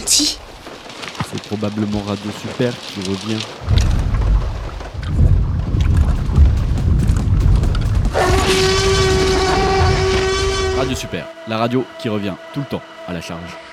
ralenti. C'est probablement Radio Super qui revient. Radio Super, la radio qui revient tout le temps à la charge.